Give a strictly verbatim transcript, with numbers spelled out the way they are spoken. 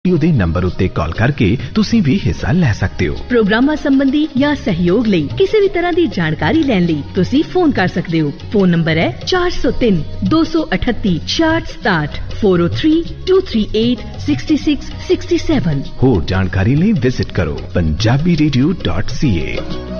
ਉਹਦੇ ਨੰਬਰ ਉੱਤੇ ਕਾਲ ਕਰਕੇ ਤੁਸੀਂ ਵੀ ਹਿੱਸਾ ਲੈ ਸਕਦੇ ਹੋ। ਪ੍ਰੋਗਰਾਮਾਂ ਸੰਬੰਧੀ ਜਾਂ ਸਹਿਯੋਗ ਲਈ ਕਿਸੇ ਵੀ ਤਰ੍ਹਾਂ ਦੀ ਜਾਣਕਾਰੀ ਲੈਣ ਲਈ ਤੁਸੀਂ ਫੋਨ ਕਰ ਸਕਦੇ ਹੋ। ਫੋਨ ਨੰਬਰ ਹੈ ਚਾਰ ਸੌ ਤਿੰਨ ਦੋ ਸੌ ਅਠੱਤੀ ਛਿਆਹਠ ਸਤਾਹਠ ਚਾਰ ਜ਼ੀਰੋ ਤਿੰਨ ਦੋ ਤਿੰਨ ਅੱਠ ਛੇ ਛੇ ਛੇ ਸੱਤ ਸੱਤ। ਹੋਰ ਜਾਣਕਾਰੀ ਲਈ ਵਿਜ਼ਿਟ ਕਰੋ ਪੰਜਾਬੀ ਰੇਡੀਓ ਡਾਟ ਸੀ ਏ।